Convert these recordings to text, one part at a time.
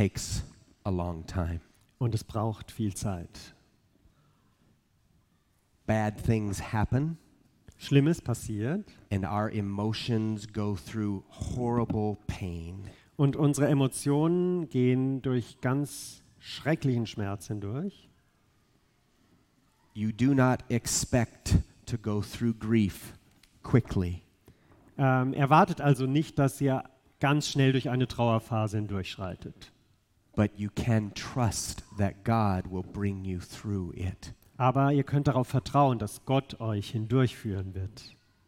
takes a long time. Und es braucht viel Zeit. Bad things happen, Schlimmes passiert and our emotions go through horrible pain. und unsere Emotionen gehen durch ganz schrecklichen Schmerz hindurch. You do not expect to go through grief quickly. Erwartet also nicht, dass ihr ganz schnell durch eine Trauerphase hindurchschreitet. But you can trust that God will bring you through it. Aber ihr könnt darauf vertrauen, dass Gott euch hindurchführen wird.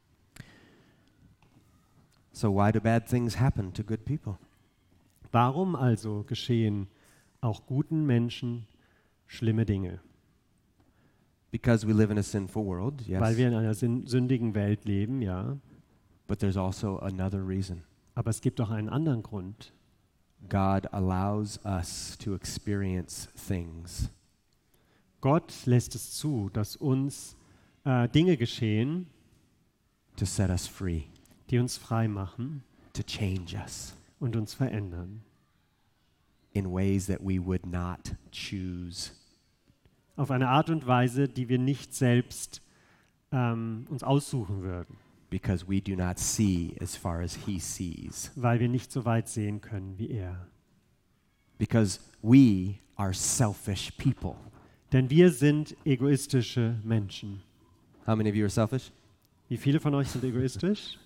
So why do bad things happen to good people? Warum also geschehen auch guten Menschen schlimme Dinge? Because we live in a sinful world, yes. Weil wir in einer sündigen Welt leben, ja. But there's also another reason. Aber es gibt auch einen anderen Grund. God allows us to experience things Gott lässt es zu, dass uns Dinge geschehen, to set us free, die uns frei machen to change us und uns verändern. in ways that we would not choose. Auf eine Art und Weise, die wir nicht selbst uns aussuchen würden, Because we do not see as far as he sees. weil wir nicht so weit sehen können wie er. Because we are selfish people. Denn wir sind egoistische Menschen. How many of you are selfish? Wie viele von euch sind egoistisch?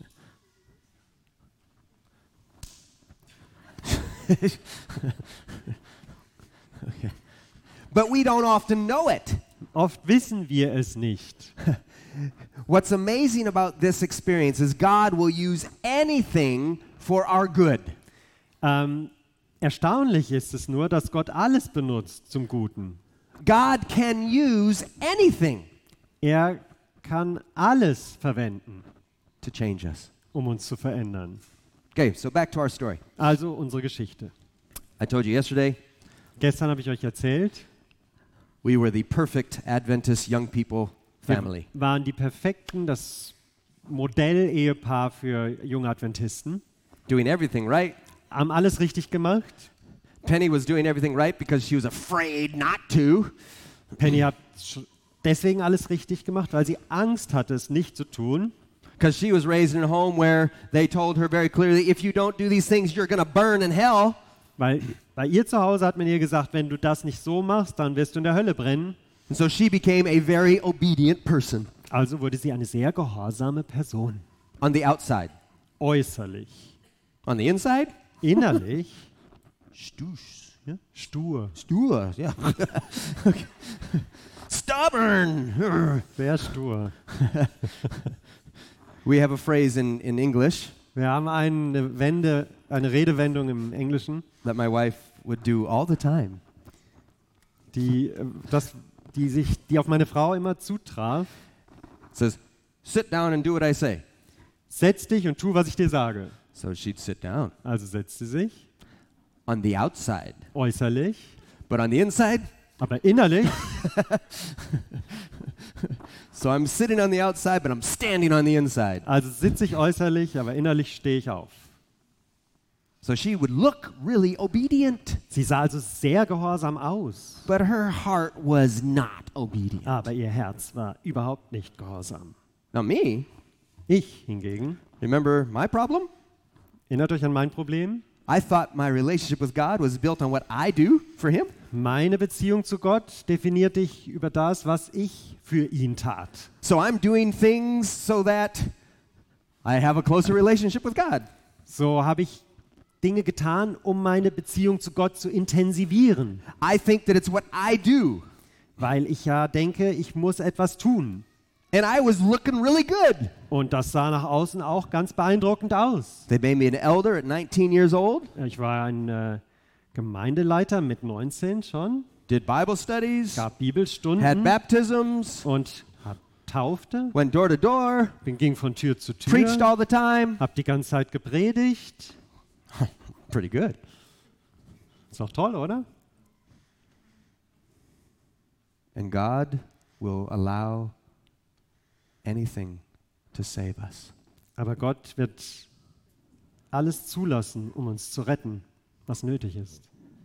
Okay. But we don't often know it. Oft wissen wir es nicht. What's amazing about this experience is God will use anything for our good. Erstaunlich ist es nur, dass Gott alles benutzt zum Guten. God can use anything Er kann alles verwenden, to change us. um uns zu verändern. Okay, so back to our story. Also unsere Geschichte. I told you yesterday Gestern habe ich euch erzählt, we were the perfect Adventist young people family. wir waren die perfekten, das Modell-Ehepaar für junge Adventisten. Doing everything right. Haben alles richtig gemacht. Penny was doing everything right because she was afraid not to. Penny hat deswegen alles richtig gemacht, weil sie Angst hatte, es nicht zu tun. Because she was raised in a home where they told her very clearly, if you don't do these things, you're going to burn in hell. Weil bei ihr zu Hause hat man ihr gesagt, wenn du das nicht so machst, dann wirst du in der Hölle brennen. And so she became a very obedient person Also wurde sie eine sehr gehorsame Person. on the outside. Äußerlich. On the inside? Innerlich Stush. stur. Stur, yeah. Okay. Stubborn. Sehr stur. We have a phrase in English Wir haben eine Redewendung im Englischen, that my wife would do all the time. die auf meine Frau immer zutraf. It says, sit down and do what I say. Setz dich und tu, was ich dir sage. So she'd sit down Also setzt sie sich, on the outside. äußerlich, But on the inside, aber innerlich. so I'm sitting on the outside, but I'm standing on the inside. Also sitze ich äußerlich, aber innerlich stehe ich auf. So she would look really obedient, Sie sah also sehr gehorsam aus, but her heart was not obedient. aber ihr Herz war überhaupt nicht gehorsam. Now me, Ich hingegen, remember my problem? erinnert euch an mein Problem? I thought my relationship with God was built on what I do for him. Meine Beziehung zu Gott definierte ich über das, was ich für ihn tat. So I'm doing things so that I have a closer relationship with God. So habe ich Dinge getan, um meine Beziehung zu Gott zu intensivieren, I think that it's what I do. weil ich ja denke, ich muss etwas tun. And I was looking really good. Und das sah nach außen auch ganz beeindruckend aus. They made me an elder at 19 years old, Ich war ein Gemeindeleiter mit 19 schon, did Bible studies, gab had Bibelstunden baptisms, und taufte, went door to door, ging von Tür zu preached Tür, all the time. habe die ganze Zeit gepredigt. Pretty good. Ist doch toll, oder? And God will allow anything to save us. Aber Gott wird alles zulassen, um uns zu retten, was nötig ist.